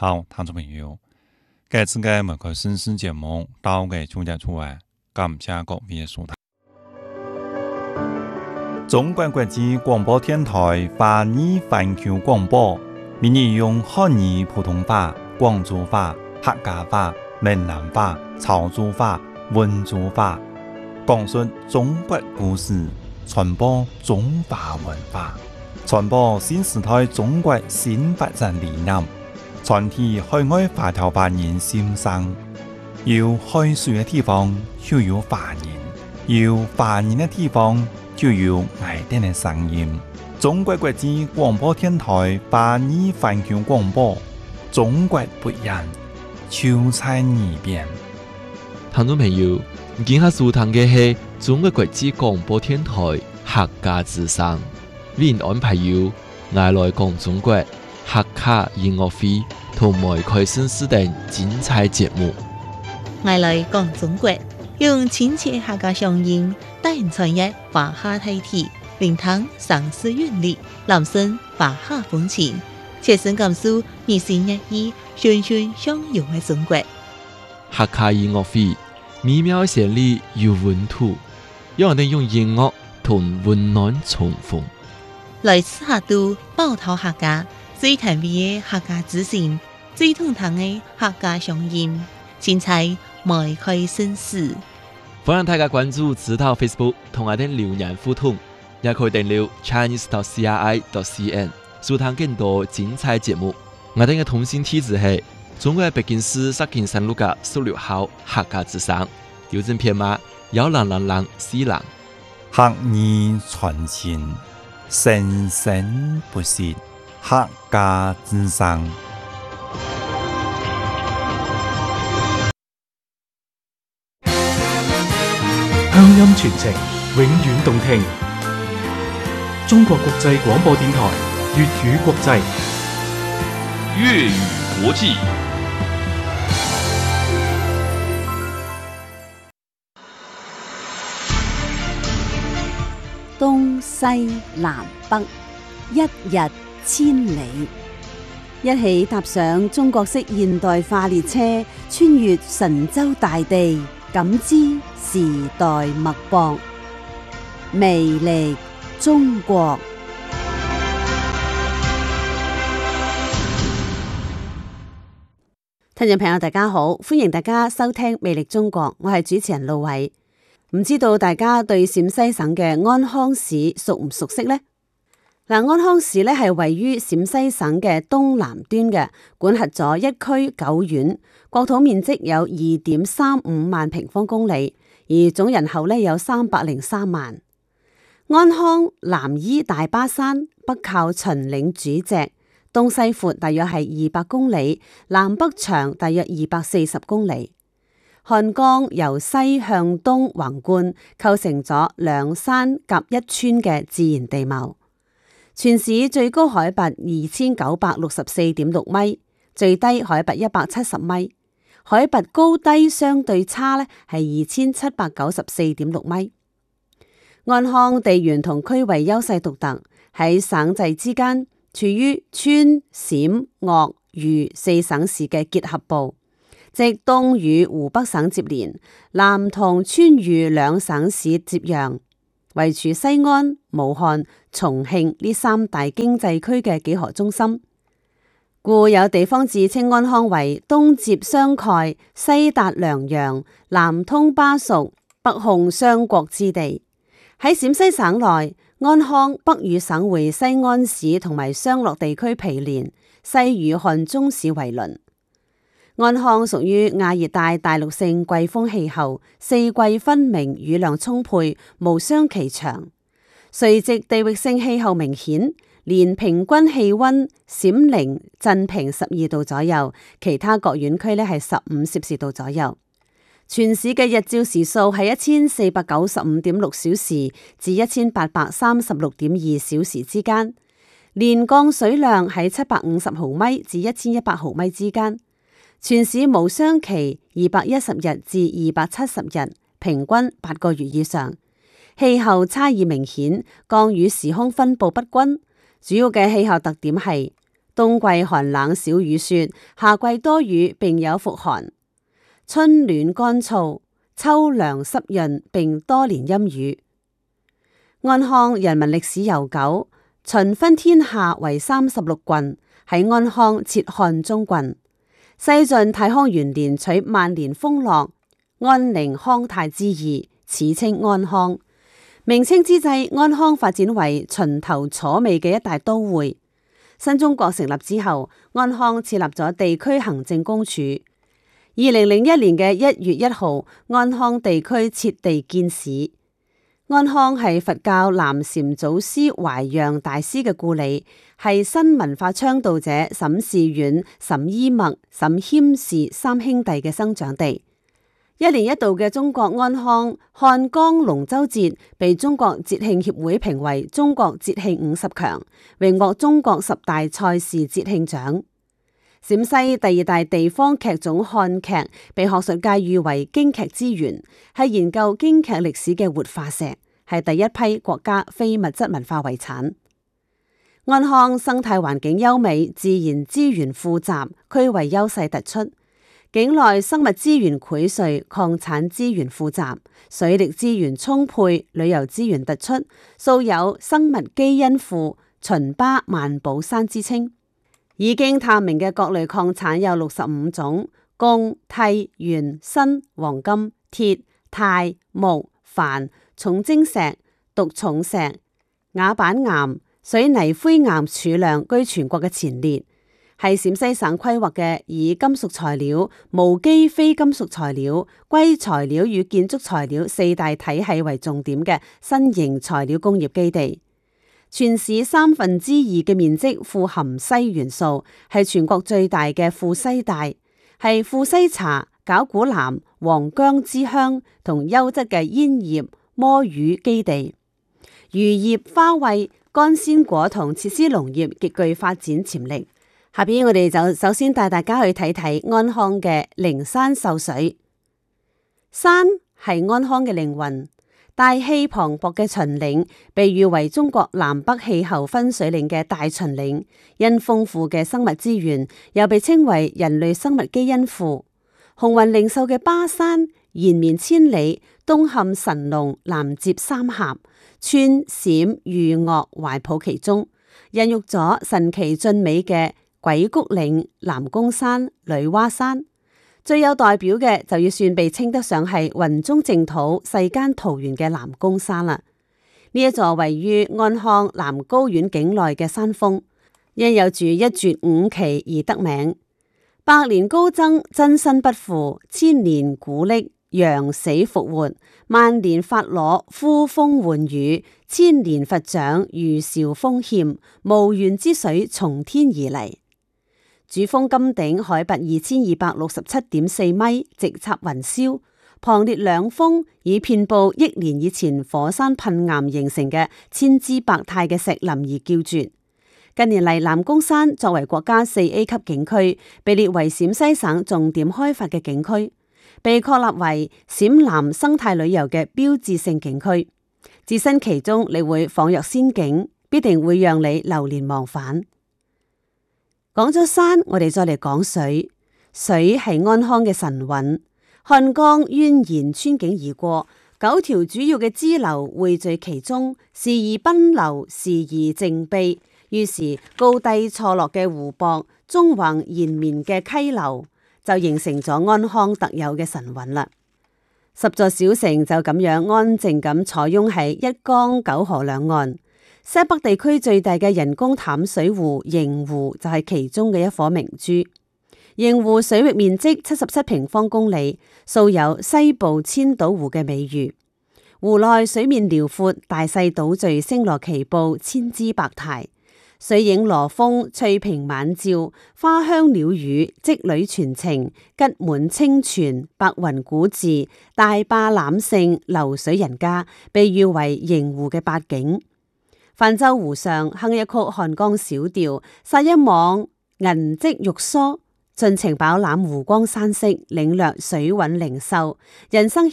好，聽眾朋友，這次嘅每個新聞節目到嘅總結出來，感謝各位嘅收睇。中國國際廣播電台華語環球廣播，每日用漢語普通話、廣州話、客家話、閩南話、潮州話、溫州話，講述中國故事，傳播中華文化，傳播新時代中國新發展理念，傳遞海外華僑華人心聲。有海水嘅地方就有華人，有華人嘅地方就有愛哋嘅聲音。中國國際廣播電台華語環球廣播，中國不一樣，就在耳邊。 聽眾朋友，今下收聽嘅係中國國際廣播電台客家之聲，為您安排有愛來講中國客家音樂會同埋開新視等精彩節目。 愛來講中國，用親切客家聲音帶人傳閱華夏大地，聆聽城市韻律，攬聲華夏風情，切身感受日新月異、循循相融嘅中國。 客家音樂會美妙旋律有溫度，讓我哋用音樂同溫暖重逢。 來自客都寶島客家最甜美嘅客家之聲，最通透嘅客家聲音，精彩邁開新事。 歡迎大家關注指導 Facebook 同我哋留言互動，也可以訂閱 chinese.cri.cn 收聽更多精彩節目。我哋嘅通信地址係中國北京市石景山路嘅16號客家之聲，郵政編碼10004人。 客語傳情，生生不息，客家之聲。 鄉音傳情，永遠動聽。中國國際廣播電台粵語國際， 粵語國際。 東西南北，一日千里。一起踏上中國式現代化列車，穿越神州大地，感知時代脈搏，魅力中國。聽眾朋友大家好，歡迎大家收聽魅力中國，我係主持人路偉。唔知道大家對陝西省嘅安康市熟唔熟悉呢？安康市咧係位於陝西省嘅東南端嘅，管轄咗一區9縣，國土面積有2.35萬平方公里，而總人口咧有303萬。安康南依大巴山，北靠秦嶺主脊，東西闊大約係200公里，南北長大約240公里。漢江由西向東橫貫，構成咗兩山夾一村嘅自然地貌。全市最高海拔2964.6米，最低海拔170米，海拔高低相對差咧係2794.6米。安康地緣同區位優勢獨特，喺省際之間，處於川、陝、鄂、豫4省市嘅結合部。即東與湖北省接連，南同川渝兩省市接壤，位處西安、武漢、重慶呢三大經濟區嘅幾何中心，故有地方自稱安康為東接湘蓋、西達梁陽、南通巴蜀、北控湘國之地。喺陝西省內，安康北與省會西安市同埋商洛地區毗連，西與漢中市為鄰。安康屬於亞熱帶大陸性季風氣候，四季分明，雨量充沛，無雙其長。垂直地域性氣候明顯，年平均氣溫陝寧鎮平12度左右，其他各縣區咧係15攝氏度左右。全市嘅日照時數係1495.6小時至1836.2小時之間，年降水量喺750毫米至1100毫米之間。全市無霜期210日至270日，平均8個月以上。氣候差異明顯，降雨時空分布不均。主要嘅氣候特點係冬季寒冷少雨雪，夏季多雨並有伏寒。春暖乾燥，秋涼濕潤並多年陰雨。安康人民歷史悠久，秦分天下為36郡，喺安康設漢中郡。西晉太康元年取萬年豐樂、安寧康泰之意，始稱安康。明清之際，安康發展為秦頭楚尾嘅一大都會。新中國成立之後，安康設立咗地區行政公署。2001年嘅1月1號，安康地區設地建市。安康係佛教南禪祖師懷讓大師嘅故里，係新文化倡導者沈士遠、沈伊默、沈謙士三兄弟嘅生長地。1年1度嘅中國安康漢江龍舟節被中國節慶協會評為中國節慶50強，榮獲中國10大賽事節慶獎。陝西第2大地方劇種漢劇被學術界譽為京劇之源，係研究京劇歷史嘅活化石，係第一批國家非物質文化遺產。安康生態環境優美，自然資源富集，區位優勢突出，境內生物資源薈萃，礦產資源富集，水力資源充沛，旅遊資源突出，素有生物基因庫、秦巴萬寶山之稱。已經探明嘅各類礦產有65種，共鈦、鉛、鋅、黃金、鐵、鈦、鉬、釩、重晶石、獨重石、瓦板岩、水泥灰岩儲量居全國嘅前列，係陝西省規劃嘅以金屬材料、無機非金屬材料、硅材料與建築材料4大體系為重點嘅新型材料工業基地。全市2/3嘅面積富含硒元素，係全國最大嘅富硒帶，係富硒茶、絞股藍、黃薑之鄉同優質嘅煙葉、摸魚基地。漁業、花卉、乾鮮果同設施農業極具發展潛力。下邊我哋就首先帶大家去睇睇安康嘅靈山秀水。山係安康嘅靈魂。大氣磅礴嘅秦嶺被譽為中國南北氣候分水嶺嘅大秦嶺，因豐富嘅生物資源，又被稱為人類生物基因庫。雄渾靈秀嘅巴山延綿千里，東陷神農，南接三峽，川陝豫鄂懷抱其中，孕育咗神奇俊美嘅鬼谷嶺、南宮山、女媧山。最有代表嘅就要算被稱得上係雲中淨土、世間桃源嘅南宮山啦。呢一座位於安康南高縣境內嘅山峰，因有住一絕五奇而得名。百年高僧真身不腐，千年古歷陽死復活，萬年法螺呼風喚雨，千年佛掌如兆豐欠，無源之水從天而嚟。主峰金頂海拔2267.4米，直插雲霄，旁列兩峰以遍佈億年以前火山噴岩形成嘅千姿百態嘅石林而叫絕。近年嚟，南宮山作為國家4A 級景區，被列為陝西省重點開發嘅景區，被確立為陝南生態旅遊嘅標誌性景區。置身其中，你會恍若仙境，必定會讓你流連忘返。講咗山，我哋再嚟講水。水係安康嘅神韻，漢江蜿蜒穿境而過，9條主要嘅支流匯聚其中，時而奔流，時而靜閉。於是高低錯落嘅湖泊，縱橫延綿嘅溪流，就形成咗安康特有嘅神韻啦。10座小城就咁樣安靜咁坐擁喺一江9河兩岸。西北地區最大嘅人工淡水湖瀛湖就係其中嘅一顆明珠。瀛湖水域面積77平方公里，素有西部千島湖嘅美譽。湖內水面遼闊，大細島嶼星羅棋布，千姿百態。水影羅峰，翠屏晚照，花香鳥語，織女傳情，吉滿清泉，白雲古寺，大壩攬勝，流水人家，被譽為瀛湖嘅八景。泛舟湖上，哼一曲漢江小調，撒一網銀織玉梭，盡情飽覽湖光山色，領略水韻靈秀，人生